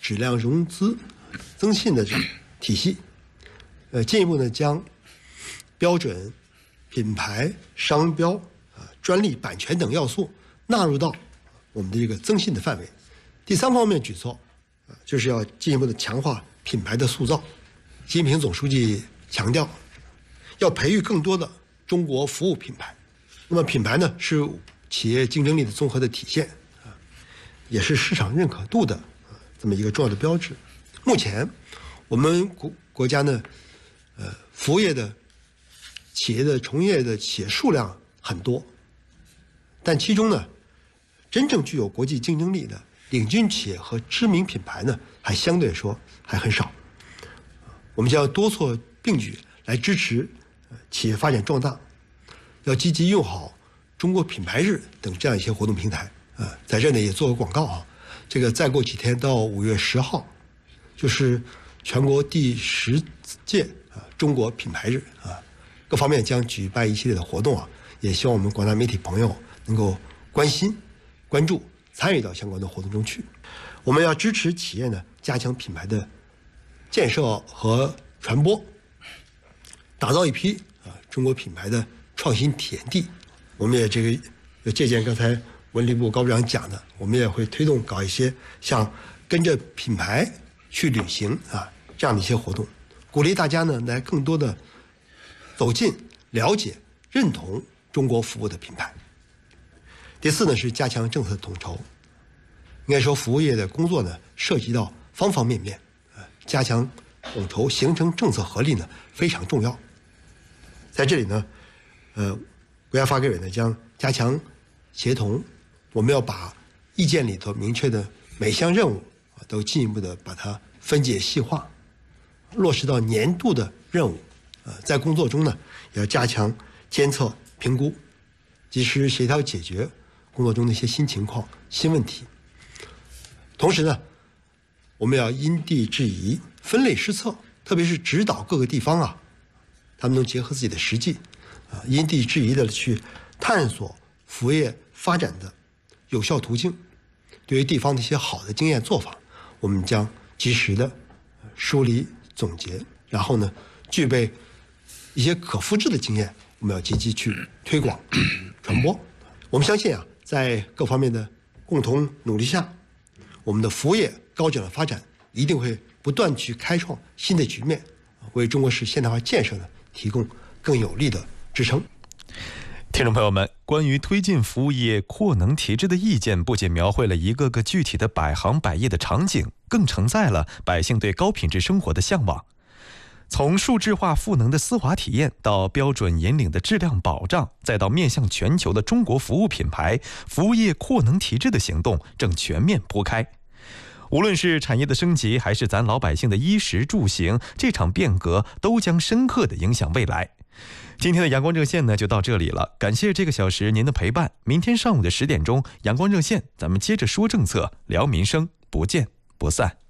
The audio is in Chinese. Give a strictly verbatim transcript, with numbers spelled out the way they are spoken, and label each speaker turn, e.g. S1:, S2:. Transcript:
S1: 质量融资增信的体系，呃，进一步呢将标准、品牌、商标、啊专利、版权等要素纳入到我们的这个增信的范围。第三方面举措，啊，就是要进一步的强化品牌的塑造。习近平总书记强调，要培育更多的中国服务品牌。那么品牌呢，是企业竞争力的综合的体现，啊，也是市场认可度的啊这么一个重要的标志。目前，我们国国家呢，呃，服务业的企业的从业的企业数量很多，但其中呢，真正具有国际竞争力的领军企业和知名品牌呢，还相对来说还很少。我们将要多措并举来支持企业发展壮大，要积极用好中国品牌日等这样一些活动平台啊，在这里也做个广告啊。这个再过几天到五月十号，就是全国第十届啊中国品牌日啊，各方面将举办一系列的活动啊，也希望我们广大媒体朋友能够关心、关注、参与到相关的活动中去。我们要支持企业呢，加强品牌的建设和传播，打造一批啊中国品牌的创新体验地。我们也这个借鉴刚才文旅部高部长讲的，我们也会推动搞一些像跟着品牌去旅行啊这样的一些活动，鼓励大家呢来更多的走进、了解、认同中国服务的品牌。第四呢是加强政策统筹，应该说服务业的工作呢涉及到方方面面，呃，加强统筹、形成政策合力呢非常重要。在这里呢，呃，国家发改委呢将加强协同，我们要把意见里头明确的每项任务啊都进一步的把它分解细化，落实到年度的任务。呃，在工作中呢，也要加强监测、评估，及时协调解决工作中的一些新情况、新问题。同时呢，我们要因地制宜、分类施策，特别是指导各个地方啊，他们能结合自己的实际，啊，因地制宜的去探索服务业发展的有效途径。对于地方的一些好的经验做法，我们将及时的梳理总结，然后呢，具备一些可复制的经验，我们要积极去推广、传播。我们相信啊，在各方面的共同努力下，我们的服务业高质量发展一定会不断去开创新的局面，为中国式现代化建设呢提供更有力的支撑。
S2: 听众朋友们，关于推进服务业扩能提质的意见，不仅描绘了一个个具体的百行百业的场景，更承载了百姓对高品质生活的向往。从数字化赋能的丝滑体验，到标准引领的质量保障，再到面向全球的中国服务品牌，服务业扩能提质的行动正全面铺开。无论是产业的升级，还是咱老百姓的衣食住行，这场变革都将深刻地影响未来。今天的阳光热线呢就到这里了，感谢这个小时您的陪伴。明天上午的十点钟，阳光热线咱们接着说政策，聊民生，不见不散。